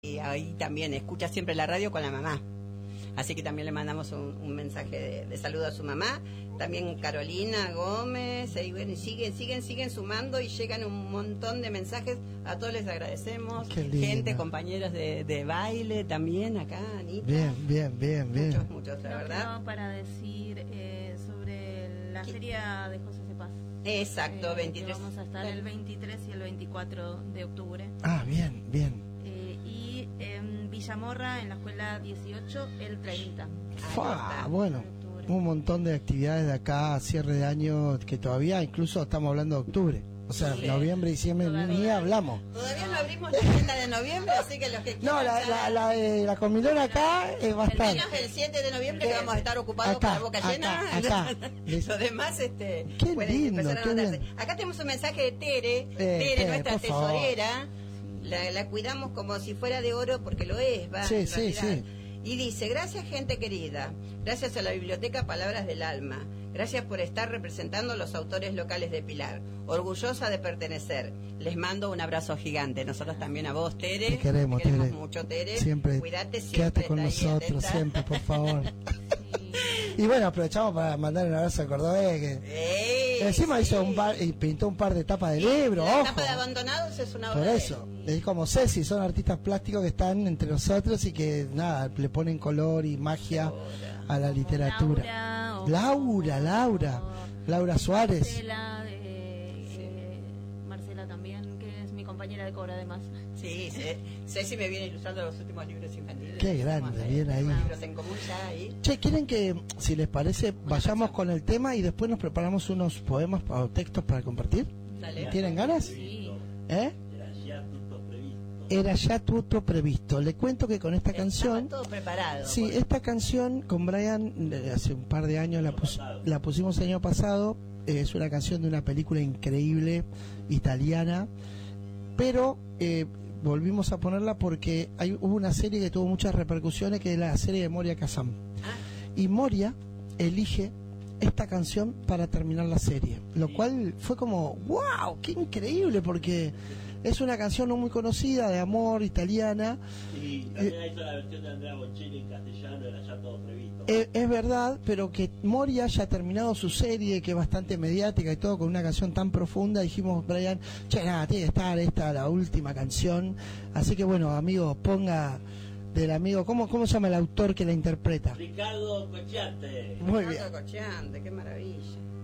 y ahí también escucha siempre la radio con la mamá. Así que también le mandamos un mensaje de saludo a su mamá. También Carolina Gómez, y bueno, siguen sumando y llegan un montón de mensajes. A todos les agradecemos. Gente, compañeros de baile también acá, Anita. Bien. Muchos, la verdad. No, para decir sobre la feria de José Cepaz. Exacto, 23. Vamos a estar el 23 y el 24 de octubre. Ah, bien. Y en Villamorra, en la escuela 18, el 30. Bueno, un montón de actividades de acá a cierre de año que todavía incluso estamos hablando de octubre. O sea, sí. Noviembre, diciembre, ni hablamos. Todavía no abrimos la agenda de noviembre, así que los que quieran... No, la comilona acá va a estar... Menos el 7 de noviembre que vamos a estar ocupados con la boca llena. Acá. Lo demás, qué pueden lindo, empezar a anotarse. Acá tenemos un mensaje de Tere, nuestra tesorera. La cuidamos como si fuera de oro, porque lo es, Sí. Y dice: gracias, gente querida, gracias a la Biblioteca Palabras del Alma, gracias por estar representando a los autores locales de Pilar, orgullosa de pertenecer, les mando un abrazo gigante. Nosotros también a vos, Tere, te queremos Tere. Mucho, Tere, siempre, cuídate, siempre quédate con nosotros, siempre, por favor. Y bueno, aprovechamos para mandar un abrazo a Cordobés, que encima hizo y pintó un par de tapas de libro. La ojo. tapa de Abandonados es una obra por eso, es como Ceci, son artistas plásticos que están entre nosotros y que nada, le ponen color y magia a la literatura. Laura Suárez. Marcela también, que es mi compañera de coro además. Sí, Ceci me viene ilustrando los últimos libros infantiles. Qué grande, bien ahí. Libros en común ya ahí. Che, ¿quieren que, si les parece, vayamos con el tema y después nos preparamos unos poemas o textos para compartir? Dale. ¿Tienen ganas? Sí. Era ya todo previsto. Le cuento que con esta canción... todo preparado. Sí, esta canción con Brian, hace un par de años la pusimos el año pasado. Es una canción de una película increíble, italiana. Pero volvimos a ponerla porque hubo una serie que tuvo muchas repercusiones, que es la serie de Moria Kazan. Y Moria elige esta canción para terminar la serie, lo cual fue como wow, qué increíble, porque es una canción no muy conocida, de amor, italiana. Y también hizo la versión de Andrea Bocelli en castellano, era ya todo previsto. Es verdad, pero que Moria haya terminado su serie, que es bastante mediática y todo, con una canción tan profunda, dijimos, Brian, che, nada, tiene que estar esta, la última canción. Así que bueno, amigo, ponga del amigo, ¿cómo se llama el autor que la interpreta? Ricardo Cocciante. Muy bien. Ricardo Cocciante, qué maravilla.